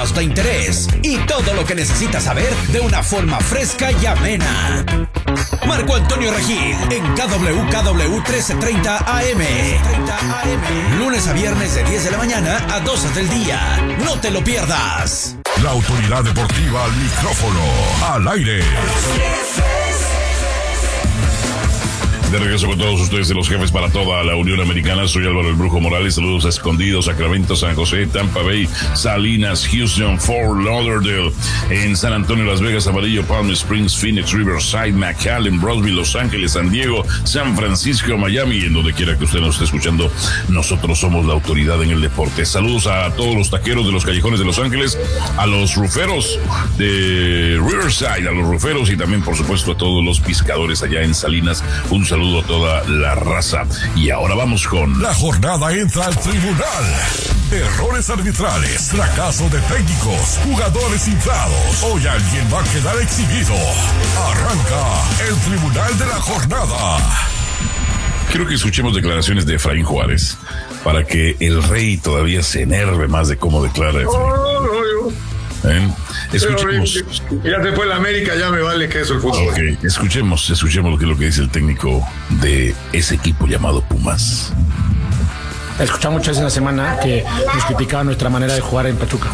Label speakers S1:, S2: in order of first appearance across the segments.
S1: temas de interés y todo lo que necesitas saber de una forma fresca y amena. Marco Antonio Regil en KWKW 1330 AM. Lunes a viernes de 10 de la mañana a 12 del día. No te lo pierdas.
S2: La autoridad deportiva al micrófono, al aire. De regreso con todos ustedes de los jefes para toda la Unión Americana. Soy Álvaro el Brujo Morales. Saludos a Escondido, Sacramento, San José, Tampa Bay, Salinas, Houston, Fort Lauderdale, en San Antonio, Las Vegas, Amarillo, Palm Springs, Phoenix, Riverside, McAllen, Brownsville, Los Ángeles, San Diego, San Francisco, Miami, y en donde quiera que usted nos esté escuchando. Nosotros somos la autoridad en el deporte. Saludos a todos los taqueros de los callejones de Los Ángeles, a los ruferos de Riverside, a los ruferos y también, por supuesto, a todos los pescadores allá en Salinas. Un saludo a toda la raza. Y ahora vamos con...
S3: La jornada entra al tribunal. Errores arbitrales, fracaso de técnicos, jugadores inflados. Hoy alguien va a quedar exhibido. Arranca el tribunal de la jornada.
S2: Quiero que escuchemos declaraciones de Efraín Juárez para que el rey todavía se enerve más de cómo declara Efraín. Escuchemos.
S4: Ya se fue la América, ya me vale que eso el fútbol.
S2: Ok, escuchemos lo que dice el técnico de ese equipo llamado Pumas.
S5: Escuchamos muchas veces en la semana que nos criticaban nuestra manera de jugar en Pachuca.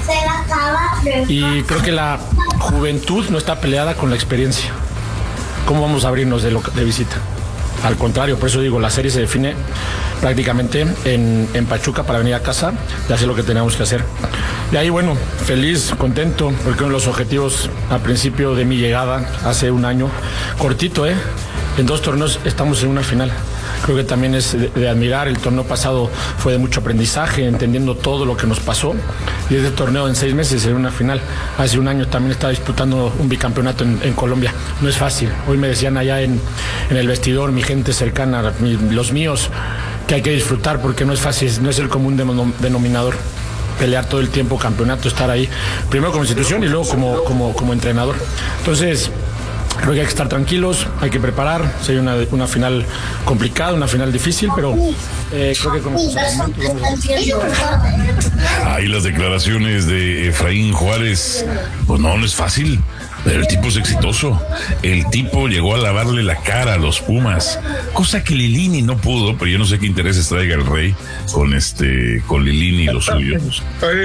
S5: Y creo que la juventud no está peleada con la experiencia. ¿Cómo vamos a abrirnos de visita? Al contrario, por eso digo, la serie se define prácticamente en Pachuca para venir a casa y hacer lo que tenemos que hacer. Y ahí, bueno, feliz, contento, porque uno de los objetivos a principio de mi llegada, hace un año, cortito, en 2 torneos estamos en una final. Creo que también es de admirar. El torneo pasado fue de mucho aprendizaje, entendiendo todo lo que nos pasó. Y este torneo en 6 meses en una final. Hace un año también estaba disputando un bicampeonato en Colombia. No es fácil. Hoy me decían allá en el vestidor, mi gente cercana, los míos, que hay que disfrutar porque no es fácil, no es el común denominador. Pelear todo el tiempo campeonato, estar ahí, primero como institución y luego como entrenador. Entonces, creo que hay que estar tranquilos, hay que preparar. Sería una final complicada, una final difícil, pero creo que con nuestros argumentos vamos a...
S2: Ahí las declaraciones de Efraín Juárez. Pues no es fácil, pero el tipo es exitoso. El tipo llegó a lavarle la cara a los Pumas, cosa que Lilini no pudo, pero yo no sé qué intereses traiga el rey con Lilini y los suyos.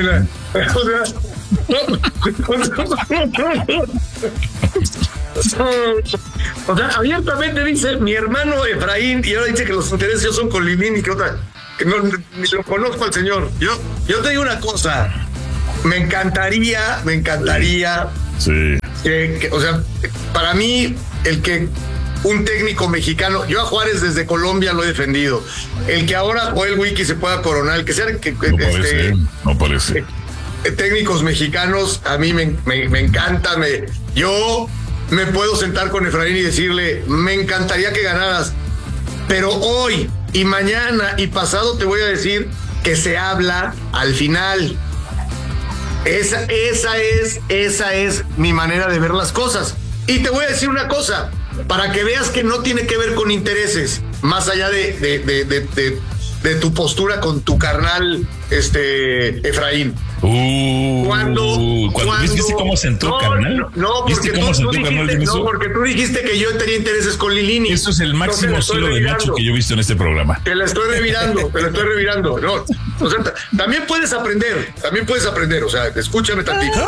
S4: O sea, abiertamente dice mi hermano Efraín y ahora dice que los intereses son con Lilini, que no, ni lo conozco al señor. Yo te digo una cosa, me encantaría
S2: sí.
S4: O sea, para mí el que un técnico mexicano, yo a Juárez desde Colombia lo he defendido, el que ahora Joel Wiki se pueda coronar, el que sea
S2: no parece.
S4: Técnicos mexicanos, a mí me encanta. Yo me puedo sentar con Efraín y decirle, me encantaría que ganaras, pero hoy y mañana y pasado te voy a decir que se habla al final. Esa es mi manera de ver las cosas. Y te voy a decir una cosa, para que veas que no tiene que ver con intereses, más allá de tu postura con tu carnal Efraín. Cuando
S2: ¿viste cómo se entró, carnal?
S4: No, porque tú dijiste que yo tenía intereses con Lilini.
S2: Eso es el máximo estilo de macho que yo he visto en este programa.
S4: Te la estoy revirando. No, o sea, también puedes aprender, o sea, escúchame tantito.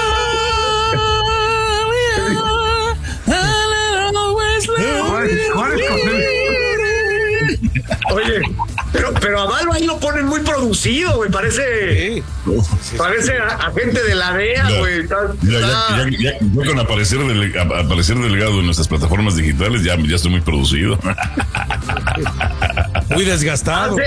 S4: Oye, pero a Valo ahí lo ponen muy producido, güey. Parece a gente de la DEA, güey.
S2: Ya con aparecer delegado en nuestras plataformas digitales, ya estoy muy producido.
S6: Muy desgastado.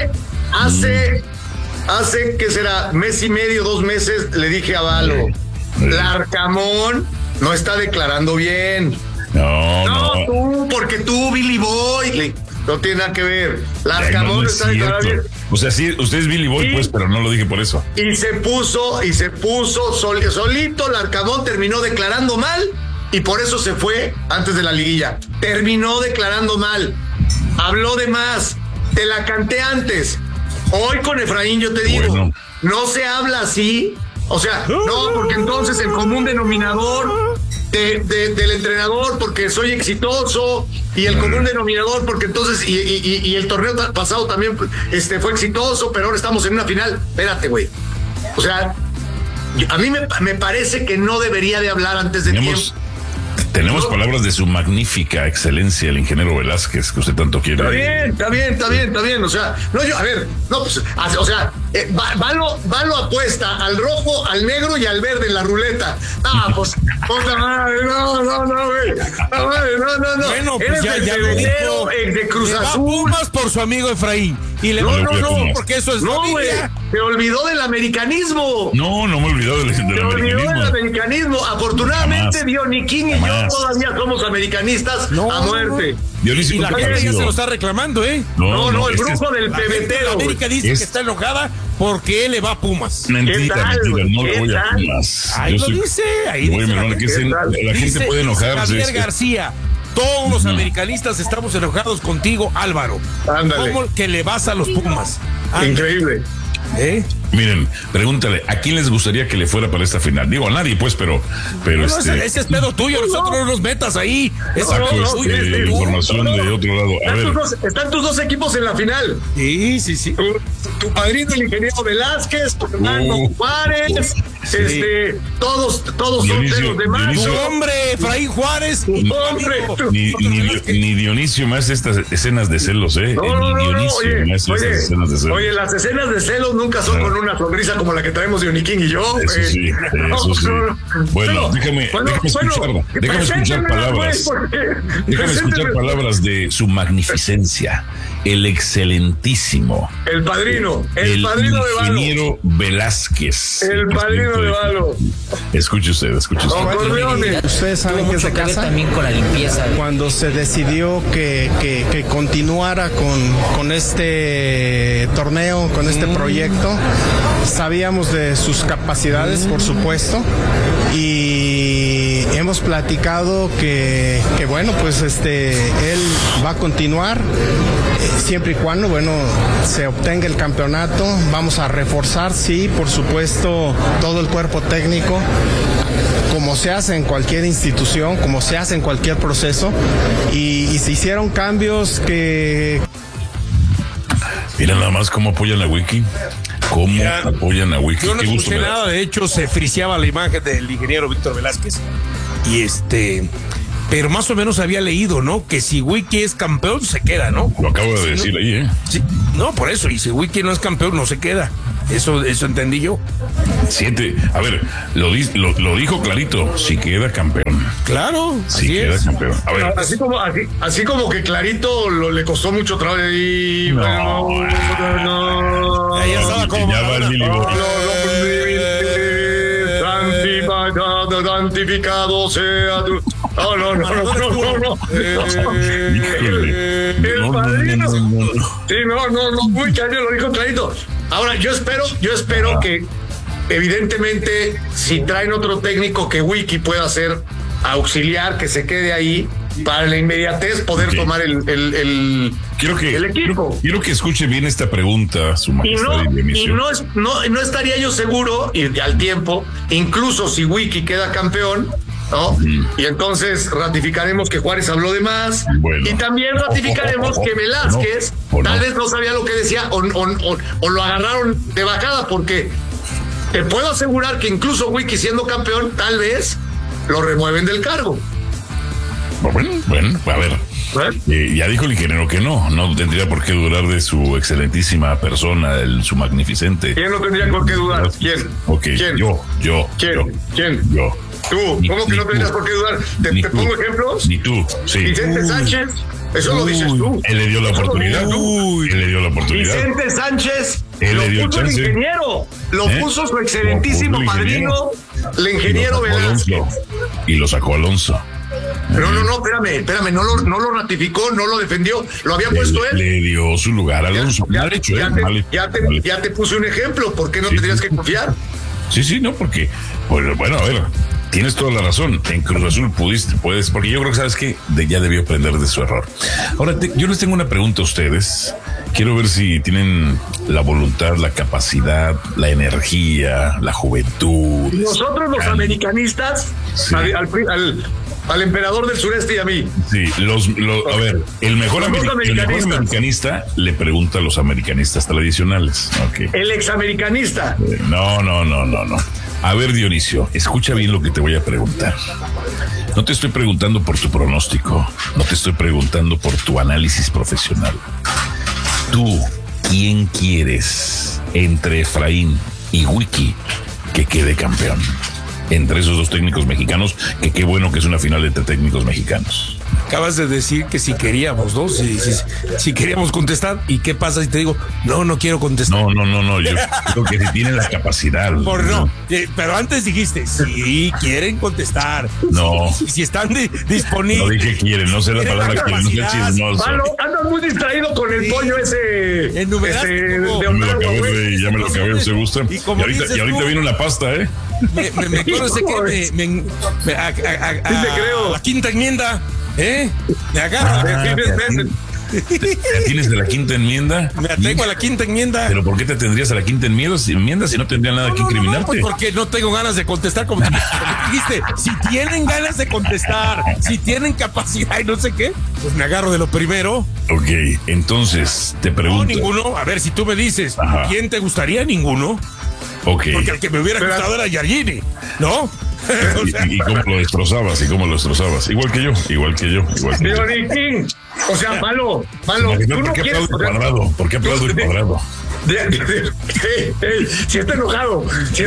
S4: Hace ¿qué será? 1 mes y medio, 2 meses, le dije a Valo, Larcamón no está declarando bien.
S2: No.
S4: Porque tú, Billy Boy, no tiene nada que ver. Larcamón no está declarando bien.
S2: O sea, sí, usted es Billy Boy, pues, pero no lo dije por eso.
S4: Y se puso solito. Larcamón terminó declarando mal y por eso se fue antes de la liguilla. Terminó declarando mal. Habló de más. Te la canté antes. Hoy con Efraín yo te digo, no se habla así O sea, no, porque entonces el común denominador del entrenador, porque soy exitoso, y el común denominador, porque entonces, y el torneo pasado también fue exitoso, pero ahora estamos en una final. Espérate, güey. O sea, a mí me parece que no debería de hablar antes de tiempo.
S2: Tenemos palabras de su magnífica excelencia, el ingeniero Velázquez, que usted tanto quiere.
S4: Está bien. O sea, no, yo, a ver, no, pues, o sea, Valo apuesta al rojo, al negro y al verde en la ruleta. Ah, pues, puta madre, no, güey. No.
S6: Bueno, pues ya lo dijo.
S4: De Cruz
S6: Azul.
S4: Pumas
S6: por su amigo Efraín. Y le no, porque eso es
S4: no, güey. Se olvidó del americanismo.
S2: No me he olvidado del
S4: americanismo. Afortunadamente, Dioniquín y yo todavía somos americanistas a muerte.
S6: Y la gente ya se lo está reclamando, ¿eh?
S4: No, el grupo del pebetero.
S6: América dice que está enojada porque él le va a Pumas.
S2: Mentira, no le voy a Pumas.
S6: Ahí lo dice,
S2: la gente puede enojarse.
S6: Javier García. Todos los americanistas estamos enojados contigo, Álvaro.
S4: Ándale.
S6: ¿Cómo que le vas a los Pumas?
S4: Increíble.
S2: Miren, pregúntale, ¿a quién les gustaría que le fuera para esta final? Digo, a nadie, pues, pero
S6: ese es pedo tuyo, nosotros no nos metas ahí.
S2: Información de otro lado. A ver.
S4: Están tus dos equipos en la final.
S6: Sí.
S4: Tu padrino, el ingeniero Velázquez, tu hermano Juárez, todos son de los demás.
S6: Tu hombre, Efraín Juárez.
S2: Ni Dionisio me hace estas escenas de celos, ¿eh? Dionisio me hace estas escenas de celos.
S4: Oye, las escenas de celos nunca son con una sonrisa como la que traemos Dioniquín y yo.
S2: Eso sí. Bueno, déjame escuchar palabras. Déjame escuchar palabras de su magnificencia, el excelentísimo.
S4: El padrino de Valo.
S2: Ingeniero Velázquez.
S4: El padrino de Valo.
S2: Escuche usted.
S7: Ustedes saben que es de casa.
S8: También con la limpieza.
S7: Cuando se decidió que continuara con este torneo, con este proyecto, sabíamos de sus capacidades, por supuesto, y hemos platicado que bueno, pues él va a continuar siempre y cuando, se obtenga el campeonato. Vamos a reforzar, sí, por supuesto, todo el cuerpo técnico, como se hace en cualquier institución, como se hace en cualquier proceso, y se hicieron cambios que...
S2: Mira nada más cómo apoyan a Wiki. Apoyan a Wiki.
S6: Yo no escuché nada, de hecho se friseaba la imagen del ingeniero Víctor Velázquez. Y pero más o menos había leído, ¿no? Que si Wiki es campeón, se queda, ¿no?
S2: Lo acabo de decir ahí, ¿eh?
S6: Sí, no, por eso. Y si Wiki no es campeón, no se queda. Eso entendí yo.
S2: A ver, lo dijo clarito, si queda campeón.
S6: Claro,
S2: si queda campeón. A ver.
S4: Así como que clarito le costó mucho trabajo y
S2: no.
S6: Ya estaba como
S2: ya va el
S4: santificado sea tu... No. El padrino. Sí, no, muy cañón, lo dijo clarito. Ahora, yo espero que, evidentemente, si traen otro técnico que Wiki pueda ser auxiliar, que se quede ahí, para la inmediatez poder tomar el equipo.
S2: Quiero que escuche bien esta pregunta, su majestad.
S4: No estaría yo seguro, y al tiempo, incluso si Wiki queda campeón, ¿no? Y entonces ratificaremos que Juárez habló de más, y también ratificaremos que Velázquez tal vez no sabía lo que decía o lo agarraron de bajada, porque te puedo asegurar que incluso Wiki siendo campeón tal vez lo remueven del cargo.
S2: Bueno, a ver. Ya dijo el ingeniero que no tendría por qué dudar de su excelentísima persona, su magnificente.
S4: ¿Quién no tendría por qué dudar? ¿Quién?
S2: Okay.
S4: ¿Quién?
S2: Yo.
S4: ¿Quién?
S2: Yo.
S4: ¿Tú? ¿Cómo que no tendrías por qué dudar? ¿Te pongo ejemplos?
S2: Ni tú, sí.
S4: Vicente Sánchez, eso lo dices tú.
S2: Él le dio la oportunidad.
S4: Vicente Sánchez
S2: él le dio
S4: puso el ingeniero, puso su excelentísimo padrino, el ingeniero Velázquez.
S2: Y lo sacó Alonso.
S4: No, espérame, no lo ratificó, no lo defendió, lo había puesto él.
S2: Le dio su lugar a Alonso.
S4: Ya te puse un ejemplo, ¿por qué no tendrías que confiar?
S2: Sí, no, porque, bueno, a ver, Tienes toda la razón. En Cruz Azul puedes, porque yo creo que, ¿sabes qué? Ya debió aprender de su error. Ahora, yo les tengo una pregunta a ustedes. Quiero ver si tienen la voluntad, la capacidad, la energía, la juventud.
S4: Nosotros los americanistas,
S2: Sí.
S4: al emperador del sureste y a mí.
S2: Sí, a ver, el mejor americanista le pregunta a los americanistas tradicionales. Okay.
S4: El examericanista.
S2: No. A ver, Dionisio, escucha bien lo que te voy a preguntar. No te estoy preguntando por tu pronóstico, no te estoy preguntando por tu análisis profesional. Tú, ¿quién quieres entre Efraín y Wiki que quede campeón? Entre esos dos técnicos mexicanos, que qué bueno que es una final entre técnicos mexicanos.
S6: Acabas de decir que si queríamos, ¿no? Si queríamos contestar. ¿Y qué pasa si te digo, no quiero contestar?
S2: No. Yo creo que si tienen la capacidad.
S6: Pero antes dijiste, sí, quieren contestar.
S2: No.
S6: Si están disponibles.
S2: No dije quieren, no sé la palabra quieren. No sé chismoso.
S4: Andas muy distraído con el pollo ese.
S6: Ya
S2: me lo acabé, ¿se gusta? Y ahorita vino la pasta, ¿eh?
S6: Me acuerdo que
S4: te creo.
S6: La quinta enmienda, ¿eh? Me agarra.
S2: ¿Tienes de la quinta enmienda?
S6: Me atengo a la quinta enmienda.
S2: ¿Pero por qué te tendrías a la quinta enmienda si no tendría nada que incriminarte?
S6: Pues porque no tengo ganas de contestar como dijiste. Si tienen ganas de contestar, si tienen capacidad y no sé qué, pues me agarro de lo primero.
S2: Ok, entonces te pregunto.
S6: No, ninguno. A ver, si tú me dices,
S2: Ajá.
S6: ¿quién te gustaría? Ninguno.
S2: Ok.
S6: Porque el que me hubiera gustado era Giardini, ¿no?
S2: ¿Y cómo lo destrozabas? Igual que yo.
S4: Johnny King. O sea, malo.
S2: ¿Por qué aplaude Cuadrado? ¿Por qué aplaude Cuadrado?
S4: Si está enojado.
S6: Sí.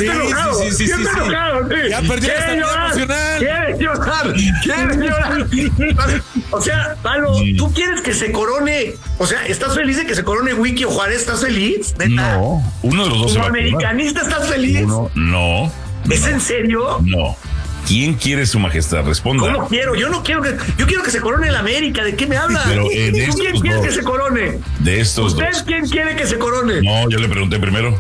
S6: Ya perdió la estabilidad emocional.
S4: Quiere llorar. O sea, Palo, ¿tú quieres que se corone? O sea, ¿estás feliz de que se corone Wiki o Juárez? ¿Estás feliz? ¿Neta?
S2: No, uno de los dos se va a coronar.
S4: ¿Como americanista estás feliz?
S2: No.
S4: ¿Es en serio?
S2: No. ¿Quién quiere su majestad? Responda.
S4: ¿Cómo quiero? Yo quiero que se corone el América. ¿De qué me habla?
S2: Pero,
S4: ¿Tú quién quiere que se corone?
S2: De estos
S4: ¿Usted
S2: dos.
S4: quién quiere que se corone?
S2: No, yo le pregunté primero.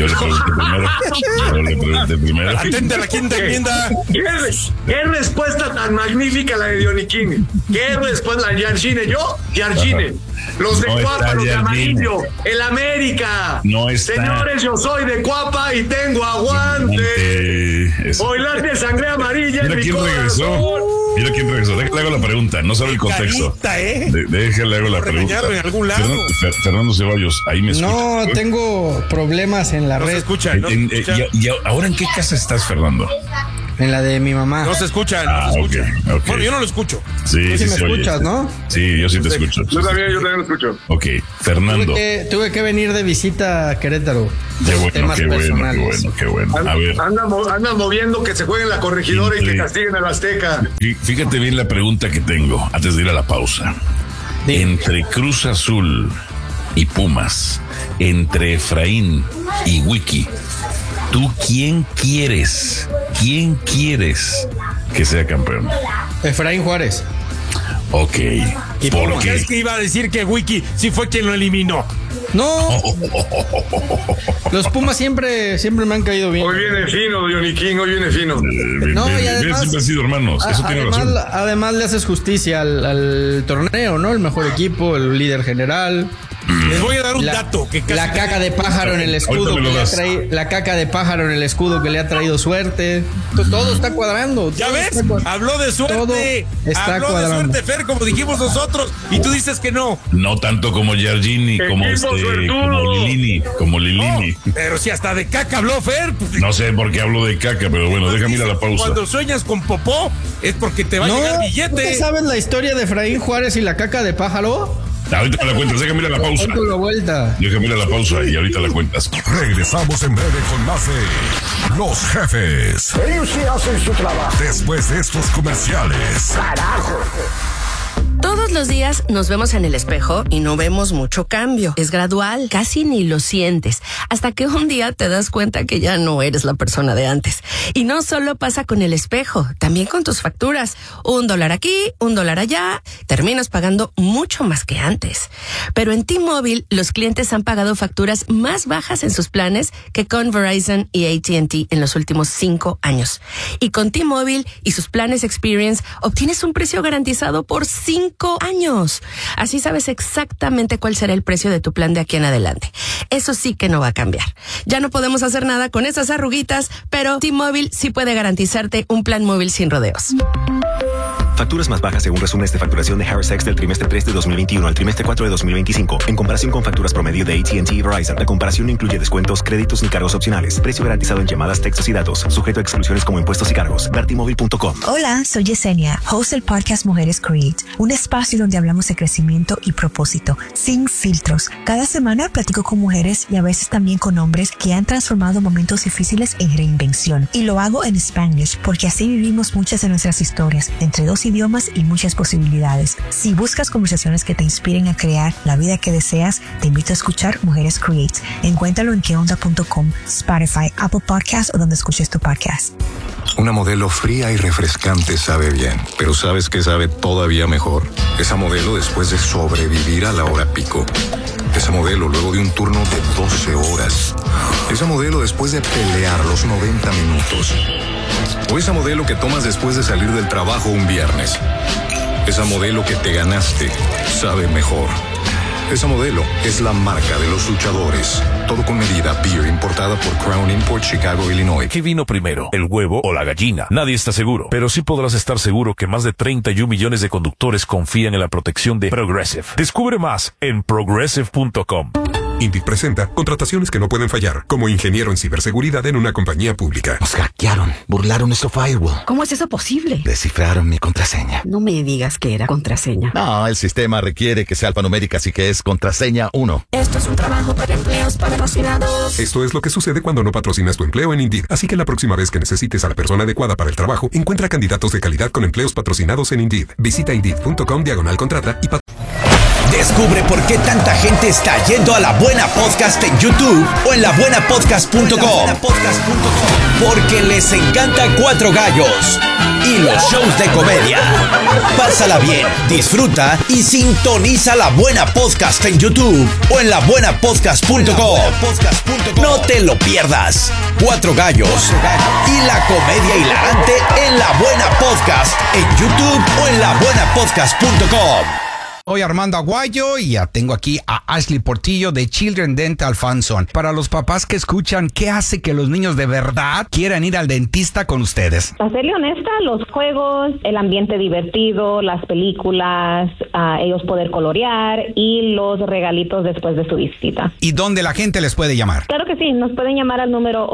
S6: Atente a la quinta enmienda.
S4: ¿Qué respuesta tan magnífica la de Johnny King? ¿Qué respuesta? Giardini, Giardini. Los de Cuapa, los de Amarillo, el América.
S2: No está.
S4: Señores, yo soy de Cuapa y tengo aguante. Bailar de sangre amarilla en mi corazón.
S2: Mira quién regresó. Déjale hago la pregunta. No sabe el contexto. Déjale hago la pregunta.
S6: En algún lado.
S2: Fernando Ceballos, ahí me escucha.
S7: No, tengo problemas en la red.
S6: Se escucha, no se escucha.
S2: ¿Y ahora en qué casa estás, Fernando?
S7: En la de mi mamá.
S6: No se escucha, no se escucha.
S2: Okay.
S6: Bueno, yo no lo escucho.
S7: Tú sí me escuchas, ¿no?
S2: Sí, yo sí te escucho.
S4: Yo también lo escucho.
S2: Ok, Fernando.
S7: Tuve que venir de visita a Querétaro.
S2: Qué bueno. A ver.
S4: Andan moviendo que se jueguen la corregidora y que castiguen al Azteca.
S2: Fíjate bien la pregunta que tengo antes de ir a la pausa. Entre Cruz Azul y Pumas, entre Efraín y Wiki, ¿tú quién quieres que sea campeón?
S7: Efraín Juárez.
S2: Ok.
S6: ¿Y por qué es que iba a decir que Wiki sí fue quien lo eliminó?
S7: No. Los Pumas siempre me han caído bien.
S4: Hoy viene fino, Johnny King, hoy viene fino.
S7: No, y además,
S2: siempre han sido hermanos. Eso tiene razón.
S7: Además le haces justicia al torneo, ¿no? El mejor equipo, el líder general.
S6: Les voy a dar un dato que casi
S7: la caca de pájaro en el escudo que le ha traído suerte. Todo está cuadrando.
S6: Ya ves, habló de suerte.
S7: Todo está
S6: habló
S7: cuadrando.
S6: de suerte, Fer, como dijimos nosotros, y tú dices que no.
S2: No tanto como Giardini, como Lilini.
S6: No, pero si hasta de caca habló Fer.
S2: No sé por qué hablo de caca, pero bueno, déjame ir a la pausa.
S6: Cuando sueñas con popó es porque te va a llegar billete.
S7: ¿No sabes la historia de Efraín Juárez y la caca de pájaro?
S2: Ahorita me la cuentas, déjame ir a la pausa. Déjame ir a la pausa y ahorita la cuentas.
S3: Regresamos en breve con más de Los Jefes.
S8: Ellos sí hacen su trabajo.
S3: Después de estos comerciales.
S8: Carajo.
S9: Todo
S8: Todos los días nos vemos en el espejo y no vemos mucho cambio. Es gradual, casi ni lo sientes, hasta que un día te das cuenta que ya no eres la persona de antes. Y no solo pasa con el espejo, también con tus facturas. $1 aquí, $1 allá, terminas pagando mucho más que antes. Pero en T-Mobile, los clientes han pagado facturas más bajas en sus planes que con Verizon y AT&T en los últimos 5 años. Y con T-Mobile y sus planes Experience, obtienes un precio garantizado por 5 años. Así sabes exactamente cuál será el precio de tu plan de aquí en adelante. Eso sí que no va a cambiar. Ya no podemos hacer nada con esas arruguitas, pero T-Mobile sí puede garantizarte un plan móvil sin rodeos.
S9: Facturas más bajas según resúmenes de facturación de Harris X del trimestre 3 de 2021 al trimestre 4 de 2025. En comparación con facturas promedio de AT&T y Verizon, la comparación no incluye descuentos, créditos ni cargos opcionales. Precio garantizado en llamadas, textos y datos. Sujeto a exclusiones como impuestos y cargos. Vertimóvil.com.
S10: Hola, soy Yesenia, host del podcast Mujeres Create, un espacio donde hablamos de crecimiento y propósito, sin filtros. Cada semana platico con mujeres y a veces también con hombres que han transformado momentos difíciles en reinvención. Y lo hago en Spanglish, porque así vivimos muchas de nuestras historias, entre 2 idiomas y muchas posibilidades. Si buscas conversaciones que te inspiren a crear la vida que deseas, te invito a escuchar Mujeres Create. Encuéntralo en queonda.com, Spotify, Apple Podcasts o donde escuches tu podcast.
S11: Una modelo fría y refrescante sabe bien, pero ¿sabes qué sabe todavía mejor? Esa modelo después de sobrevivir a la hora pico. Esa modelo luego de un turno de 12 horas. Esa modelo después de pelear los 90 minutos. O esa modelo que tomas después de salir del trabajo un viernes. Esa modelo que te ganaste sabe mejor. Esa modelo es la marca de los luchadores. Todo con medida. Beer importada por Crown Import, Chicago, Illinois.
S12: ¿Qué vino primero, el huevo o la gallina? Nadie está seguro, pero sí podrás estar seguro que más de 31 millones de conductores confían en la protección de Progressive. Descubre más en progressive.com.
S13: Indeed presenta contrataciones que no pueden fallar, como ingeniero en ciberseguridad en una compañía pública.
S14: Nos hackearon, burlaron nuestro firewall.
S15: ¿Cómo es eso posible?
S14: Descifraron mi contraseña.
S15: No me digas que era contraseña.
S14: No, el sistema requiere que sea alfanumérica, así que es contraseña 1.
S15: Esto es un trabajo para empleos patrocinados.
S13: Esto es lo que sucede cuando no patrocinas tu empleo en Indeed. Así que la próxima vez que necesites a la persona adecuada para el trabajo, encuentra candidatos de calidad con empleos patrocinados en Indeed. Visita Indeed.com/contrata y
S1: Descubre por qué tanta gente está yendo a La Buena Podcast en YouTube o en labuenapodcast.com. Porque les encanta Cuatro Gallos y los shows de comedia. Pásala bien, disfruta y sintoniza La Buena Podcast en YouTube o en labuenapodcast.com. No te lo pierdas. Cuatro Gallos y la comedia hilarante en La Buena Podcast en YouTube o en labuenapodcast.com.
S16: Soy Armando Aguayo y ya tengo aquí a Ashley Portillo de Children Dental Funson. Para los papás que escuchan, ¿qué hace que los niños de verdad quieran ir al dentista con ustedes?
S17: Para serle honesta, los juegos, el ambiente divertido, las películas, ellos poder colorear y los regalitos después de su visita.
S16: ¿Y dónde la gente les puede llamar?
S17: Claro que sí, nos pueden llamar al número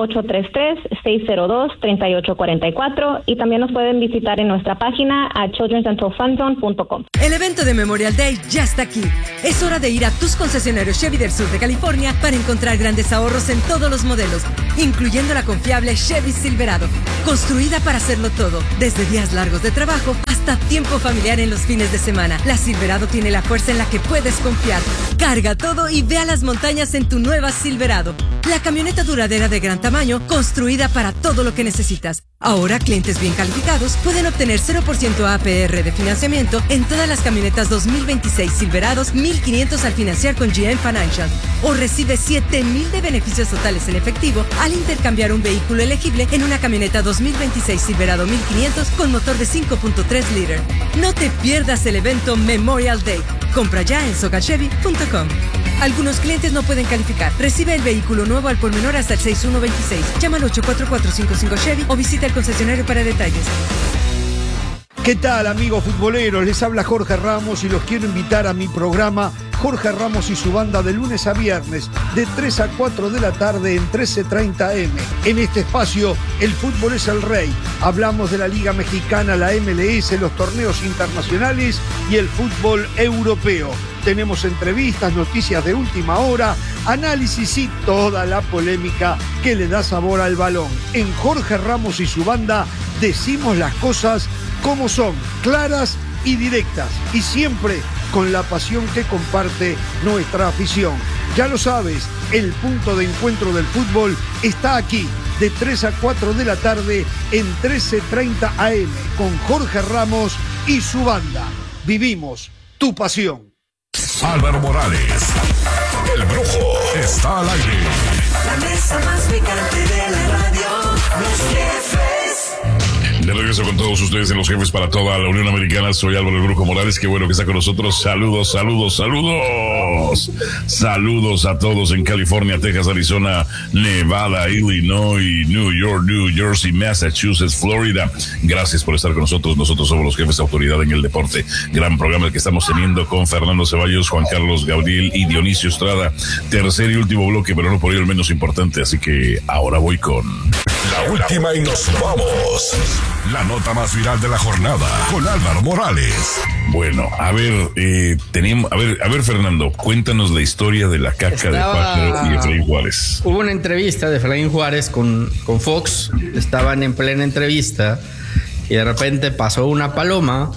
S17: 833-602-3844 y también nos pueden visitar en nuestra página a childrendentalfunzone.com.
S18: El evento de Memorial Day ya está aquí. Es hora de ir a tus concesionarios Chevy del sur de California para encontrar grandes ahorros en todos los modelos, incluyendo la confiable Chevy Silverado, construida para hacerlo todo, desde días largos de trabajo hasta tiempo familiar en los fines de semana. La Silverado tiene la fuerza en la que puedes confiar. Carga todo y ve a las montañas en tu nueva Silverado, la camioneta duradera de gran tamaño, construida para todo lo que necesitas. Ahora, clientes bien calificados pueden obtener 0% APR de financiamiento en todas las camionetas 2026 Silverados, $1,500 al financiar con GM Financial. O recibe $7,000 de beneficios totales en efectivo al intercambiar un vehículo elegible en una camioneta 2026 Silverado 1,500 con motor de 5.3 litros. No te pierdas el evento Memorial Day. Compra ya en socachevy.com. Algunos clientes no pueden calificar. Recibe el vehículo nuevo al por menor hasta el 6126. Llama al 844-55 o visita el concesionario para detalles.
S19: ¿Qué tal, amigos futboleros? Les habla Jorge Ramos y los quiero invitar a mi programa Jorge Ramos y su banda de lunes a viernes de 3 a 4 de la tarde en 13:30 AM. En este espacio, el fútbol es el rey. Hablamos de la Liga Mexicana, la MLS, los torneos internacionales y el fútbol europeo. Tenemos entrevistas, noticias de última hora, análisis y toda la polémica que le da sabor al balón. En Jorge Ramos y su banda decimos las cosas como son, claras y directas, y siempre con la pasión que comparte nuestra afición. Ya lo sabes, el punto de encuentro del fútbol está aquí, de 3 a 4 de la tarde en 13:30 AM, con Jorge Ramos y su banda. Vivimos tu pasión.
S3: Álvaro Morales, el Brujo, está al aire.
S20: La mesa más picante de la radio, los jefes.
S2: De regreso con todos ustedes en Los Jefes para toda la Unión Americana. Soy Álvaro el Brujo Morales. Qué bueno que está con nosotros. Saludos, saludos, saludos. Saludos a todos en California, Texas, Arizona, Nevada, Illinois, New York, New Jersey, Massachusetts, Florida. Gracias por estar con nosotros. Nosotros somos Los Jefes, autoridad en el deporte. Gran programa el que estamos teniendo con Fernando Ceballos, Juan Carlos Gabriel y Dionisio Estrada. Tercer y último bloque, pero no por ello el menos importante. Así que ahora voy con
S3: la última y nos vamos. La nota más viral de la jornada con Álvaro Morales.
S2: Bueno, a ver, teníamos, a ver, Fernando, cuéntanos la historia de la caca de pájaro y Efraín Juárez.
S21: Hubo una entrevista de Efraín Juárez con Fox. Estaban en plena entrevista y de repente pasó una paloma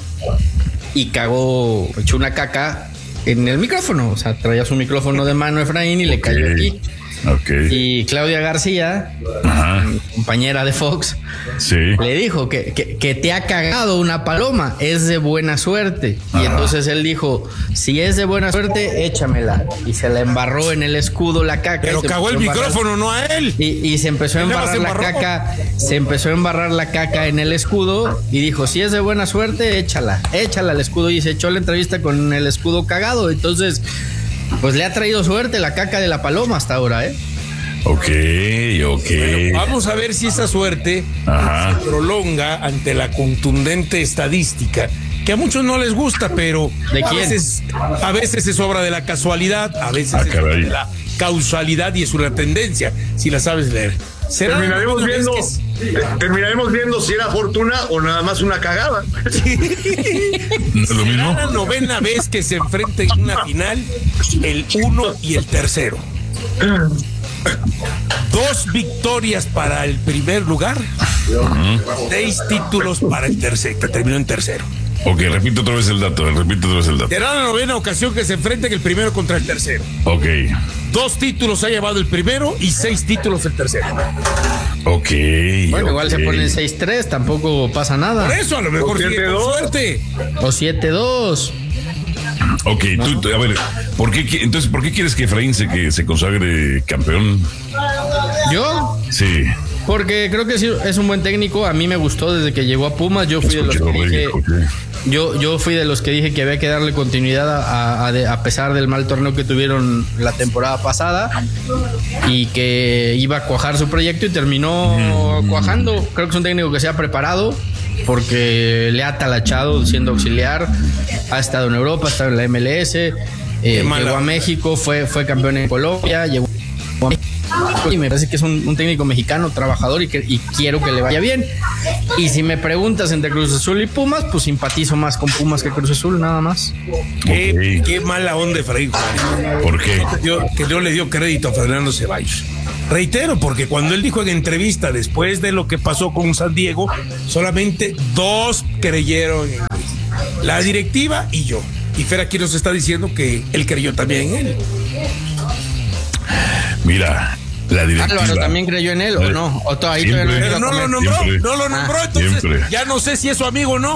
S21: y echó una caca en el micrófono. O sea, traía su micrófono de mano Efraín y le cayó aquí.
S2: Okay.
S21: Y Claudia García, compañera de Fox, le dijo que te ha cagado una paloma, es de buena suerte. Y entonces él dijo, si es de buena suerte, échamela. Y se la embarró en el escudo la caca.
S6: Pero cagó el micrófono, no a él.
S21: Y se empezó a embarrar la caca. Se empezó a embarrar la caca en el escudo y dijo, si es de buena suerte, échala al escudo. Y se echó la entrevista con el escudo cagado. Entonces, pues le ha traído suerte la caca de la paloma hasta ahora, ¿eh?
S2: Ok.
S6: Bueno, vamos a ver si esa suerte se prolonga ante la contundente estadística, que a muchos no les gusta, pero
S21: ¿de quién?
S6: A veces es obra de la casualidad, a veces es obra de la causalidad y es una tendencia, si la sabes leer.
S4: Terminaremos viendo si era fortuna o nada más una cagada.
S2: ¿No es lo mismo?
S6: La novena vez que se enfrenta en una final el 1 y el tercero. 2 victorias para el primer lugar, 6 títulos para el tercero, que terminó en tercero.
S2: Ok, repito otra vez el dato.
S6: Será la novena ocasión que se enfrenten el primero contra el tercero.
S2: Ok.
S21: 2 títulos ha llevado el primero y 6 títulos el tercero.
S2: Ok.
S21: Bueno, igual se ponen 6-3, tampoco pasa nada.
S6: Por eso, a lo mejor sigue con suerte.
S21: O 7-2.
S2: Ok, tú, a ver, ¿por qué quieres que Efraín se consagre campeón?
S21: ¿Yo?
S2: Sí.
S21: Porque creo que sí, es un buen técnico. A mí me gustó desde que llegó a Pumas. Yo fui de los que dije, yo fui de los que dije que había que darle continuidad a pesar del mal torneo que tuvieron la temporada pasada y que iba a cuajar su proyecto y terminó cuajando. Creo que es un técnico que se ha preparado porque le ha talachado siendo auxiliar. Ha estado en Europa, ha estado en la MLS, llegó a México, fue campeón en Colombia, llegó a México. Y me parece que es un técnico mexicano, trabajador y quiero que le vaya bien. Y si me preguntas entre Cruz Azul y Pumas, pues simpatizo más con Pumas que Cruz Azul, nada más.
S6: Qué mala onda, Efraín.
S2: ¿Por qué?
S6: Que no le dio crédito a Fernando Ceballos. Reitero, porque cuando él dijo en entrevista, después de lo que pasó con San Diego, solamente 2 creyeron en él. La directiva y yo. Y Fer aquí nos está diciendo que él creyó también en él.
S2: Mira, la directiva.
S21: Álvaro también creyó en él o no, o ahí
S6: pero no lo nombró, entonces siempre. Ya no sé si es su amigo o no.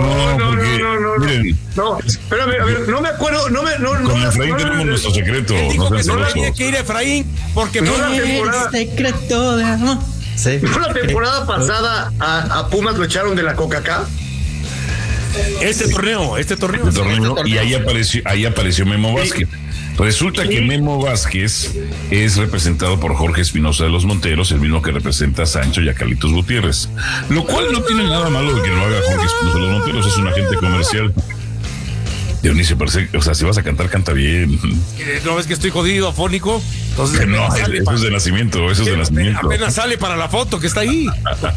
S4: No, espérame, a ver, no me acuerdo,
S2: con Efraín tenemos nuestro secreto.
S6: Él dijo que solo había que ir a Efraín porque
S21: secreto de amor. Sí.
S4: ¿No la temporada pasada a Pumas lo echaron de la Coca-Cola?
S6: Este torneo.
S2: Y ahí apareció Memo Vázquez. Resulta que Memo Vázquez es representado por Jorge Espinosa de los Monteros, el mismo que representa a Sancho y a Carlitos Gutiérrez. Lo cual no tiene nada malo de que lo haga Jorge Espinosa de los Monteros, es un agente comercial. Dionisio, parece, o sea, si vas a cantar, canta bien.
S6: ¿No ves que estoy jodido, afónico? Entonces,
S2: no, eso es de nacimiento,
S6: Apenas sale para la foto que está ahí.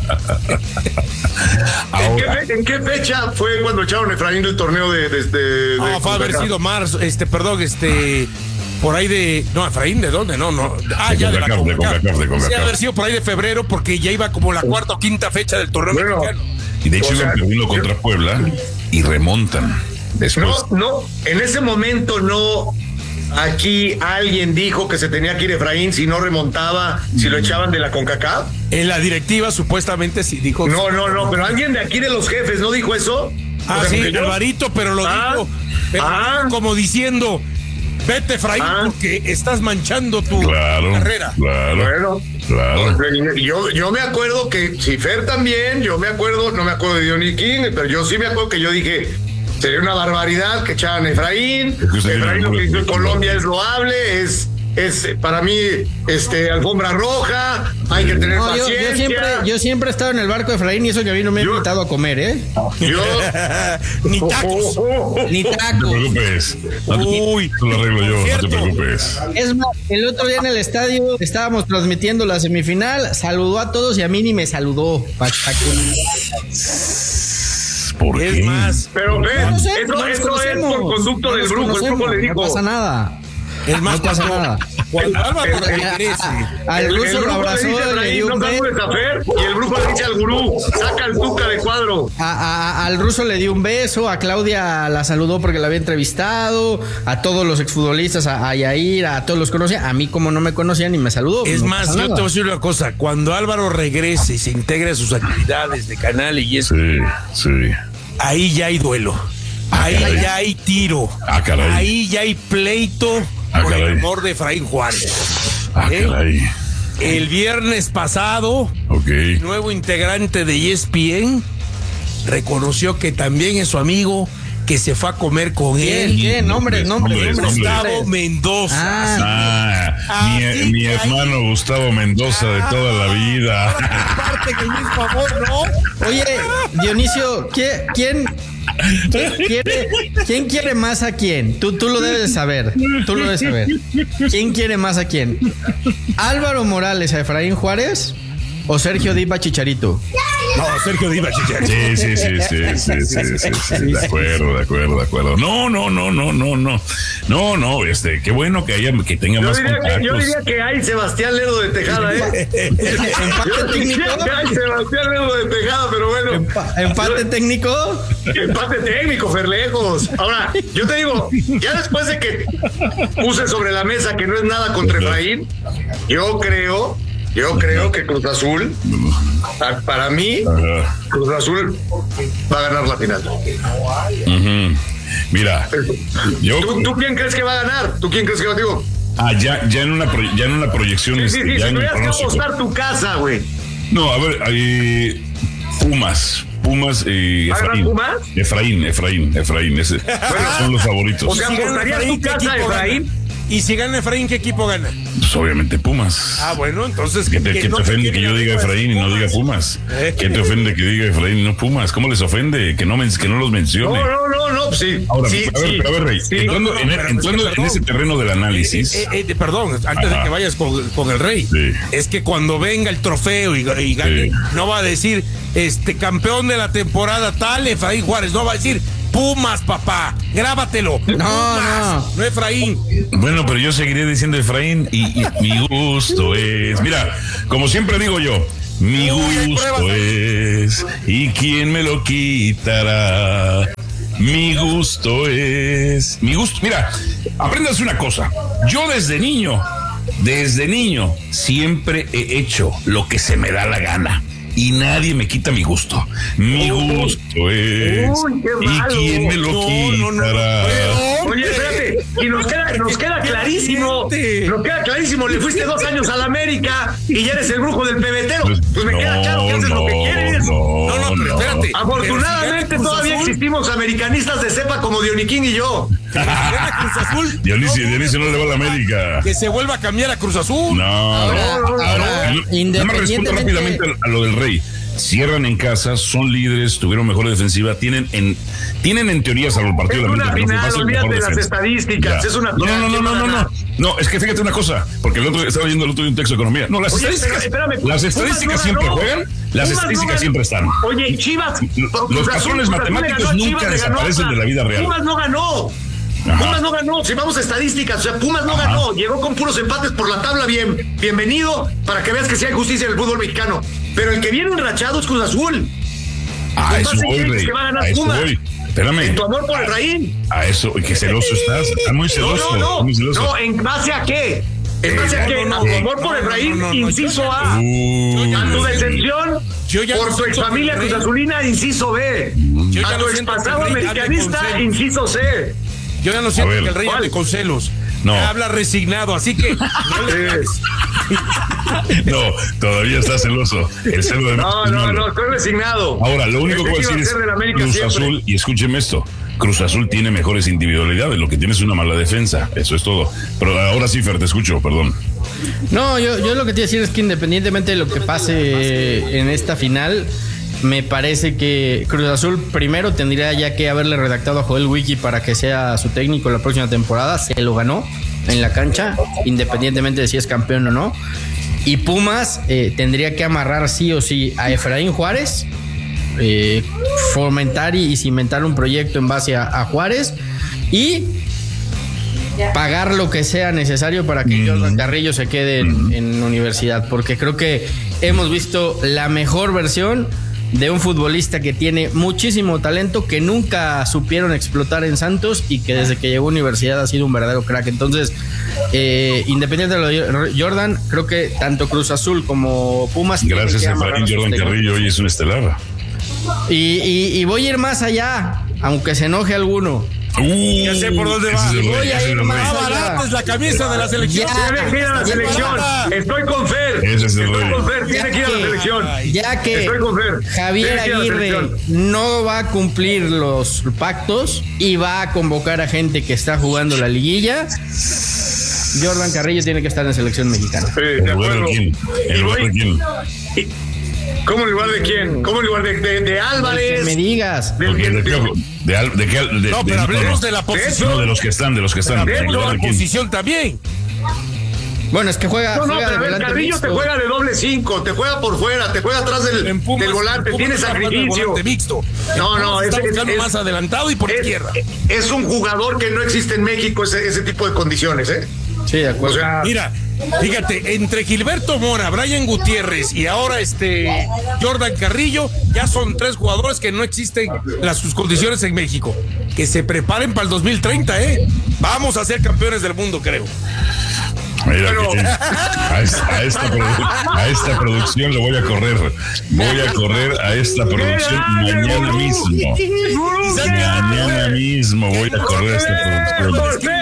S4: ¿En qué fecha fue cuando echaron a Efraín del torneo de
S6: no, fue haber sido marzo, por ahí de... No, Efraín, ¿de dónde? No. Ya de la CONCACAF. Sí, haber sido por ahí de febrero porque ya iba como la 4ª o 5ª fecha del torneo mexicano.
S2: Y de hecho iba en contra Puebla y remontan. Después.
S4: No, en ese momento no. Aquí alguien dijo que se tenía que ir Efraín si no remontaba, si lo echaban de la CONCACAF.
S6: En la directiva supuestamente sí dijo.
S4: No, pero alguien de aquí de los jefes no dijo eso.
S6: Ah, sí, Alvarito, pero lo dijo. Pero como diciendo, vete, Efraín, porque estás manchando tu carrera.
S2: Claro.
S4: Yo me acuerdo que, si Fer también, yo me acuerdo, no me acuerdo de Johnny King, pero yo sí me acuerdo que yo dije, sería una barbaridad que echaran a Efraín. Efraín lo que hizo en Colombia es loable, es para mí alfombra roja, hay que tener paciencia.
S21: Yo siempre he estado en el barco de Efraín y eso que a mí no me he invitado a comer, ¿eh?
S6: Ni tacos.
S21: Ni tacos.
S2: No te preocupes. Lo arreglo yo, no te preocupes.
S21: Es más, el otro día en el estadio estábamos transmitiendo la semifinal, saludó a todos y a mí ni me saludó.
S2: ¿Por qué?
S6: Es más,
S4: pero ven, eso es por conducto del grupo. El grupo le dijo.
S21: No pasa nada.
S6: Es más,
S21: no pasa nada.
S6: Cuando Álvaro regrese,
S21: al ruso lo abrazó, le dio un beso.
S4: Y el grupo le dice al gurú, saca el Tuca de cuadro.
S21: Al ruso le dio un beso, a Claudia la saludó porque la había entrevistado, a todos los exfutbolistas, a Yair, a todos los conocía. A mí, como no me conocían, ni me saludó.
S6: Es
S21: no
S6: más, yo te voy a decir una cosa. Cuando Álvaro regrese y se integre a sus actividades de canal y eso, ahí ya hay duelo. Ahí ya hay tiro. Ahí ya hay pleito por el amor de Efraín Juárez. El viernes pasado, el nuevo integrante de ESPN reconoció que también es su amigo, que se fue a comer con él.
S21: ¿Quién? Nombres.
S6: Gustavo Mendoza.
S2: Mi hermano Gustavo Mendoza de toda la vida.
S6: Aparte que el mismo amor, ¿no?
S21: Oye, Dionisio, ¿quién quiere más a quién? Tú lo debes de saber. ¿Quién quiere más a quién? ¿Álvaro Morales a Efraín Juárez o Sergio Diva Chicharito?
S6: No, Sergio Diva Chicharito.
S2: Sí. De acuerdo. No, qué bueno que tenga más contactos.
S4: Yo diría que hay Sebastián Lerdo de Tejada,
S21: ¿Empate técnico?
S4: Hay Sebastián Lerdo de Tejada, pero bueno.
S21: ¿Empate técnico?
S4: Empate técnico, Ferlejos. Ahora, yo te digo, ya después de que puse sobre la mesa que no es nada contra Efraín, yo creo que Cruz Azul, para mí, Cruz Azul va a ganar la final.
S2: Mira,
S4: ¿Tú quién crees que va a ganar? ¿Tú quién crees que va a ganar?
S2: Ya en una proyección.
S4: Sí, si tuvieras que apostar tu casa, güey.
S2: No, a ver, Pumas, Efraín.
S4: ¿Pumas?
S2: Efraín. Son los favoritos.
S4: O sea, ¿apostarías tu casa, Efraín?
S6: ¿Y si gana Efraín, qué equipo gana?
S2: Pues obviamente Pumas.
S6: Ah, bueno, entonces...
S2: ¿Qué te ofende que yo diga Efraín y no diga Pumas? ¿Qué te ofende que diga Efraín y no Pumas? ¿Cómo les ofende que no los mencione?
S4: No, sí.
S2: Ahora, a ver, Rey, entrando en ese terreno del análisis...
S6: Perdón, antes de que vayas con el Rey, es que cuando venga el trofeo y gane, no va a decir, campeón de la temporada tal, Efraín Juárez, no va a decir... Pumas, papá, grábatelo. No Efraín.
S2: Bueno, pero yo seguiré diciendo Efraín y mi gusto es. Mira, como siempre digo yo, mi gusto es. ¿Y quién me lo quitará? Mi gusto es. Mira, apréndase una cosa. Yo desde niño, siempre he hecho lo que se me da la gana. Y nadie me quita mi gusto. Mi gusto es. ¿Y quién me lo quitará?
S4: Oye, espérate. Y nos queda clarísimo. Nos queda clarísimo. Le fuiste 2 años a la América y ya eres el brujo del pebetero. Pues me queda claro que haces lo que quieres.
S6: Pero espérate.
S4: Afortunadamente todavía existimos americanistas de cepa como Dioniquín y yo.
S2: Dionisio no le va a la América.
S6: Que se vuelva a cambiar a Cruz Azul.
S2: No. Ahora, me respondo rápidamente a lo del Rey. Cierran en casa, son líderes, tuvieron mejor defensiva, tienen en teoría salvo el partido
S4: de la América. Es una final, olvídate de las estadísticas. Es una final.
S2: No, es que fíjate una cosa, porque estaba leyendo el otro día un texto de economía. No, las estadísticas siempre juegan, las estadísticas siempre están.
S4: Oye, Chivas,
S2: los patrones matemáticos nunca desaparecen de la vida real.
S4: Pumas no ganó. Pumas no ganó, si vamos a estadísticas, o sea, Pumas no ganó, llegó con puros empates por la tabla, bienvenido, para que veas que sí hay justicia en el fútbol mexicano, pero el que viene enrachado es Cruz Azul.
S2: A eso voy, Rey, Espérame.
S4: En tu amor por Efraín.
S2: A eso, que celoso estás. Estás muy celoso. Muy celoso.
S4: No, ¿en base a qué? ¿En base a qué? A tu amor por Efraín, inciso A. A tu decepción por tu exfamilia cruzazulina, inciso B. A tu expasado americanista, inciso C.
S6: Yo ya no siento que el rey hable con celos.
S2: No.
S6: Habla resignado, así que
S2: no, todavía está celoso. El celo de
S4: No, estoy resignado.
S2: Ahora, lo único que voy a decir es Cruz Azul, y escúcheme esto, Cruz Azul tiene mejores individualidades, lo que tiene es una mala defensa, eso es todo. Pero ahora sí, Fer, te escucho, perdón.
S21: No, yo lo que te iba a decir es que independientemente de lo que pase en esta final, me parece que Cruz Azul primero tendría ya que haberle redactado a Joel Wiki para que sea su técnico la próxima temporada. Se lo ganó en la cancha, independientemente de si es campeón o no. Y Pumas tendría que amarrar sí o sí a Efraín Juárez, fomentar y cimentar un proyecto en base a Juárez y pagar lo que sea necesario para que Jordan Carrillo se quede en universidad, porque creo que hemos visto la mejor versión de un futbolista que tiene muchísimo talento, que nunca supieron explotar en Santos y que desde que llegó a universidad ha sido un verdadero crack. Entonces, independiente de lo de Jordan, creo que tanto Cruz Azul como Pumas...
S2: Gracias a Efraín, Jordan Carrillo hoy es un estelar.
S21: Y voy a ir más allá, aunque se enoje alguno.
S6: Ya sé por dónde va.
S21: Voy a ir más allá.
S6: Barata es la camisa de la selección.
S4: Tiene que ir a la selección. Estoy con Fer. Estoy con Fer. Tiene que ir a la selección.
S21: Ya que Javier Aguirre no va a cumplir los pactos y va a convocar a gente que está jugando la liguilla, Jordan Carrillo tiene que estar en selección mexicana.
S4: Sí, de acuerdo.
S2: ¿El lugar de quién?
S4: ¿Cómo en lugar de quién? ¿Cómo en lugar de Álvarez?
S21: Que me digas.
S2: No, pero
S6: hablemos de la posición.
S2: No, de los que están.
S6: Hablemos de la posición también.
S21: Bueno, es que juega.
S4: No,
S21: juega
S4: pero el Carrillo mixto. Te juega de doble 5, te juega por fuera, te juega atrás del volante, tiene sacrificio.
S6: Mixto.
S4: No,
S6: está más adelantado y por izquierda.
S4: Es un jugador que no existe en México, ese tipo de condiciones, ¿eh?
S21: Sí, de acuerdo.
S6: O sea, mira, fíjate, entre Gilberto Mora, Brian Gutiérrez y ahora Jordan Carrillo, ya son 3 jugadores que no existen sus condiciones en México. Que se preparen para el 2030, ¿eh? Vamos a ser campeones del mundo, creo.
S2: Mira, a esta producción le voy a correr. Voy a correr a esta producción mañana mismo. Mañana mismo voy a correr a esta producción.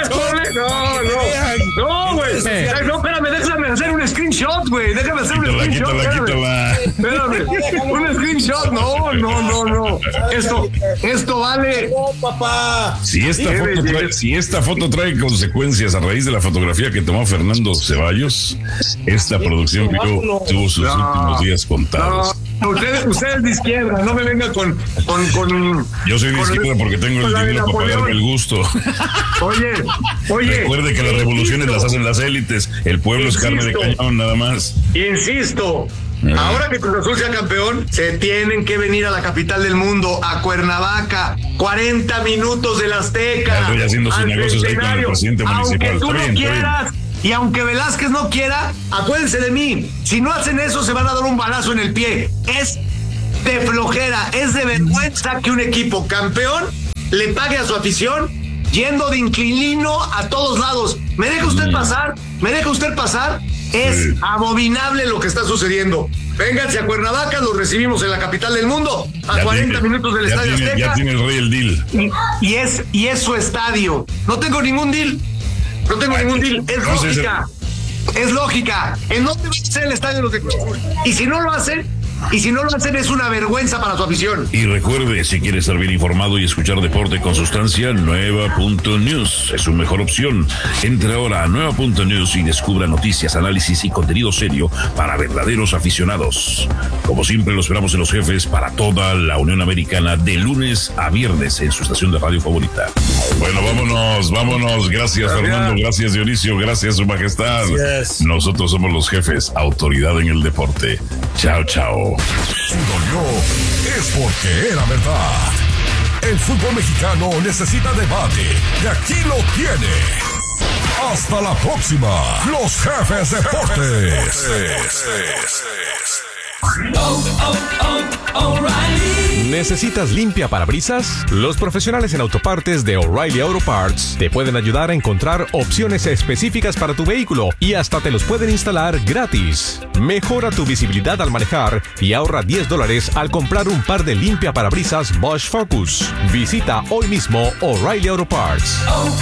S4: No, güey. No, espérame, déjame hacer un screenshot, güey. Déjame hacer un screenshot. Espérame. Un screenshot. No. Esto vale.
S6: No, papá.
S2: Si esta foto trae consecuencias a raíz de la fotografía que tomó Fernando Ceballos, esta producción tuvo sus últimos días contados.
S4: Ustedes de izquierda, no me vengan con
S2: yo soy de izquierda porque tengo el dinero para pagarme el gusto.
S4: Oye.
S2: Recuerde que las revoluciones las hacen las élites. El pueblo es carne de cañón, nada más.
S4: Insisto. Ahora que Cruz Azul sea campeón, se tienen que venir a la capital del mundo, a Cuernavaca, 40 minutos del Azteca.
S2: Estoy haciendo sus negocios ahí con el presidente municipal.
S4: Aunque tú no quieras, y aunque Velázquez no quiera, acuérdense de mí. Si no hacen eso, se van a dar un balazo en el pie. Es de flojera, es de vergüenza que un equipo campeón le pague a su afición yendo de inclino a todos lados. ¿Me deja usted pasar? Es abominable lo que está sucediendo. Vénganse a Cuernavaca, los recibimos en la capital del mundo, a 40 minutos del Estadio Azteca.
S2: Ya tiene el rey el deal.
S4: Y es su estadio. No tengo ningún deal. Es lógica. ¿En dónde va a ser el estadio de los de Cruz Azul? Y si no lo hacen, es una vergüenza para su afición.
S2: Y recuerde, si quiere estar bien informado y escuchar deporte con sustancia, Nueva.News es su mejor opción. Entre ahora a Nueva.News y descubra noticias, análisis y contenido serio para verdaderos aficionados. Como siempre, lo esperamos en Los Jefes para toda la Unión Americana de lunes a viernes en su estación de radio favorita. Bueno, vámonos. Gracias, Fernando. Gracias, Dionisio. Gracias, Su Majestad. Gracias. Nosotros somos Los Jefes, autoridad en el deporte. Chao.
S3: Si dolió, es porque era verdad. El fútbol mexicano necesita debate y aquí lo tiene. Hasta la próxima, Los Jefes Deportes.
S20: O'Reilly.
S5: ¿Necesitas limpia parabrisas? Los profesionales en autopartes de O'Reilly Auto Parts te pueden ayudar a encontrar opciones específicas para tu vehículo y hasta te los pueden instalar gratis. Mejora tu visibilidad al manejar y ahorra $10 al comprar un par de limpia parabrisas Bosch Focus. Visita hoy mismo O'Reilly Auto Parts.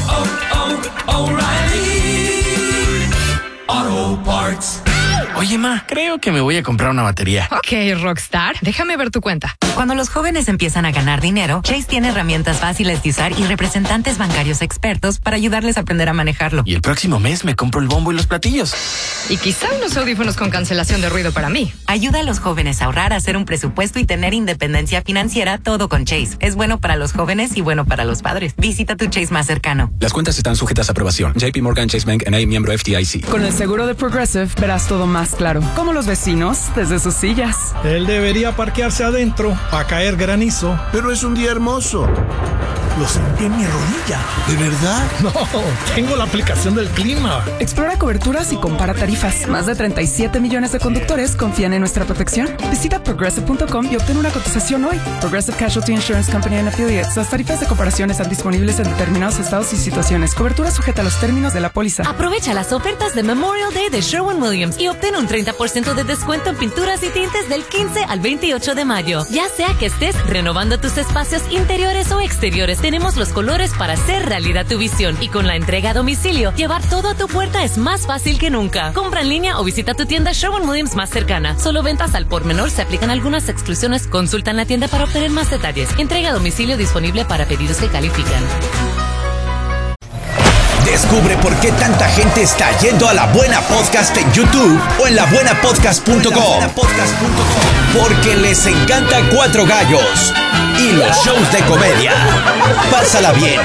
S20: O'Reilly Auto Parts.
S22: Oye, ma, creo que me voy a comprar una batería.
S23: Ok, Rockstar, déjame ver tu cuenta.
S24: Cuando los jóvenes empiezan a ganar dinero, Chase tiene herramientas fáciles de usar y representantes bancarios expertos para ayudarles a aprender a manejarlo.
S22: Y el próximo mes me compro el bombo y los platillos.
S23: Y quizá unos audífonos con cancelación de ruido para mí.
S24: Ayuda a los jóvenes a ahorrar, a hacer un presupuesto y tener independencia financiera, todo con Chase. Es bueno para los jóvenes y bueno para los padres. Visita tu Chase más cercano.
S25: Las cuentas están sujetas a aprobación. JP Morgan Chase Bank N.A., miembro FDIC.
S26: Con el seguro de Progressive verás todo más claro. Como los vecinos desde sus sillas.
S27: Él debería parquearse adentro a caer granizo.
S28: Pero es un día hermoso.
S27: Lo sentí en mi rodilla.
S28: ¿De verdad?
S27: No, tengo la aplicación del clima.
S26: Explora coberturas y compara tarifas. Más de 37 millones de conductores confían en nuestra protección. Visita Progressive.com y obtén una cotización hoy. Progressive Casualty Insurance Company and Affiliates. Las tarifas de comparación están disponibles en determinados estados y situaciones. Cobertura sujeta a los términos de la póliza.
S29: Aprovecha las ofertas de Memorial Day de Sherwin-Williams y obtén un 30% de descuento en pinturas y tintes del 15 al 28 de mayo. Ya sea que estés renovando tus espacios interiores o exteriores, tenemos los colores para hacer realidad tu visión. Y con la entrega a domicilio, llevar todo a tu puerta es más fácil que nunca. Compra en línea o visita tu tienda Sherwin-Williams más cercana. Solo ventas al por menor, se aplican algunas exclusiones. Consulta en la tienda para obtener más detalles. Entrega a domicilio disponible para pedidos que califican.
S1: Descubre por qué tanta gente está yendo a La Buena Podcast en YouTube o en labuenapodcast.com. Porque les encanta Cuatro Gallos y los shows de comedia. Pásala bien